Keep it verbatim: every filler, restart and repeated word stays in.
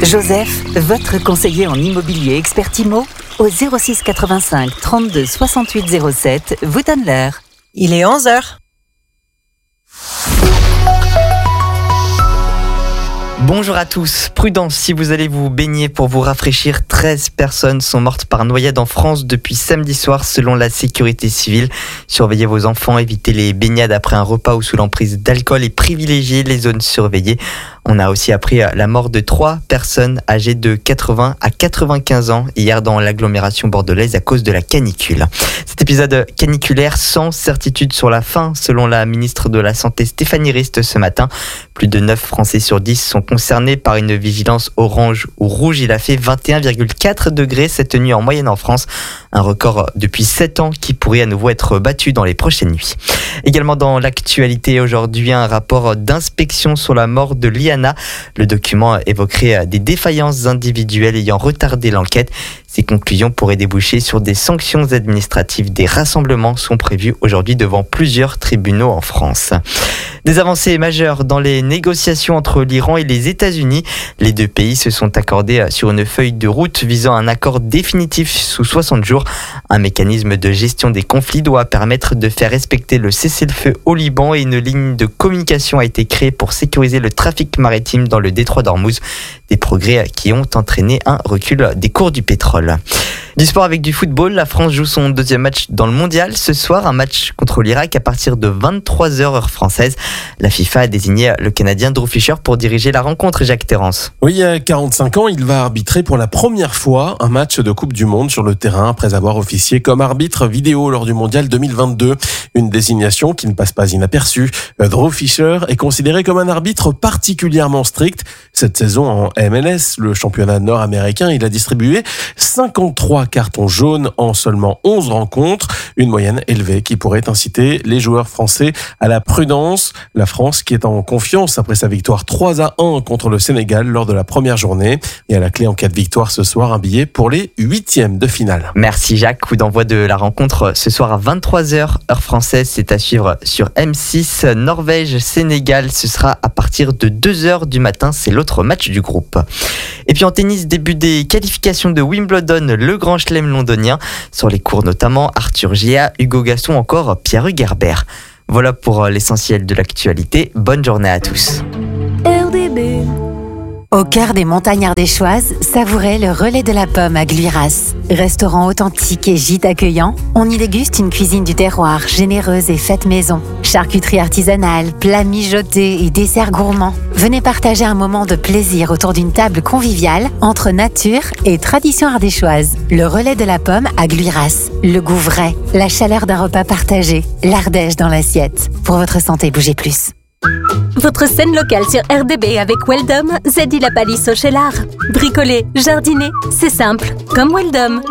Joseph, votre conseiller en immobilier expert IMO, au zéro six quatre-vingt-cinq trente-deux soixante-huit zéro sept, vous donne l'heure. Il est onze heures. Bonjour à tous, prudence si vous allez vous baigner pour vous rafraîchir. treize personnes sont mortes par noyade en France depuis samedi soir selon la sécurité civile. Surveillez vos enfants, évitez les baignades après un repas ou sous l'emprise d'alcool et privilégiez les zones surveillées. On a aussi appris la mort de trois personnes âgées de quatre-vingts à quatre-vingt-quinze ans hier dans l'agglomération bordelaise à cause de la canicule. Cet épisode caniculaire sans certitude sur la fin selon la ministre de la Santé Stéphanie Rist ce matin. Plus de neuf Français sur dix sont concernés par une vigilance orange ou rouge. Il a fait vingt et un virgule quatre degrés cette nuit en moyenne en France. Un record depuis sept ans qui pourrait à nouveau être battu dans les prochaines nuits. Également dans l'actualité aujourd'hui, un rapport d'inspection sur la mort de Liana. Le document évoquerait des défaillances individuelles ayant retardé l'enquête. Ces conclusions pourraient déboucher sur des sanctions administratives. Des rassemblements sont prévus aujourd'hui devant plusieurs tribunaux en France. Des avancées majeures dans les négociations entre l'Iran et les États-Unis. Les deux pays se sont accordés sur une feuille de route visant un accord définitif sous soixante jours. Un mécanisme de gestion des conflits doit permettre de faire respecter le cessez-le-feu au Liban et une ligne de communication a été créée pour sécuriser le trafic maritime dans le détroit d'Ormuz. Des progrès qui ont entraîné un recul des cours du pétrole. Du sport avec du football, la France joue son deuxième match dans le mondial. Ce soir, un match contre l'Irak à partir de vingt-trois heures heure française. La FIFA a désigné le Canadien Drew Fisher pour diriger la rencontre, Jacques Terrence. Oui, à quarante-cinq ans, il va arbitrer pour la première fois un match de Coupe du Monde sur le terrain après avoir officié comme arbitre vidéo lors du mondial deux mille vingt-deux. Une désignation qui ne passe pas inaperçue. Drew Fisher est considéré comme un arbitre particulièrement strict. Cette saison en M L S, le championnat nord-américain, il a distribué cinquante-trois cartons jaunes en seulement onze rencontres. Une moyenne élevée qui pourrait inciter les joueurs français à la prudence. La France qui est en confiance après sa victoire trois à un contre le Sénégal lors de la première journée. Et à la clé en cas de victoire ce soir, un billet pour les huitièmes de finale. Merci Jacques. Coup d'envoi de la rencontre ce soir à vingt-trois heures heure française. C'est à suivre sur M six. Norvège-Sénégal, ce sera à partir de deux heures du matin. C'est l'autre match du groupe. Et puis en tennis, début des qualifications de Wimbledon, le grand chelem londonien. Sur les cours notamment Arthur Gia, Hugo Gaston, encore Pierre-Hugues Herbert. Voilà pour l'essentiel de l'actualité. Bonne journée à tous. R D B. Au cœur des montagnes ardéchoises, savourez le relais de la pomme à Gluiras. Restaurant authentique et gîte accueillant, on y déguste une cuisine du terroir généreuse et faite maison. Charcuterie artisanale, plats mijotés et desserts gourmands. Venez partager un moment de plaisir autour d'une table conviviale entre nature et tradition ardéchoise. Le relais de la pomme à Gluiras. Le goût vrai, la chaleur d'un repas partagé, l'Ardèche dans l'assiette. Pour votre santé, bougez plus. Votre scène locale sur R D B avec Weldom, Zeddy la Palisse au Chelard. Bricoler, jardiner, c'est simple, comme Weldom.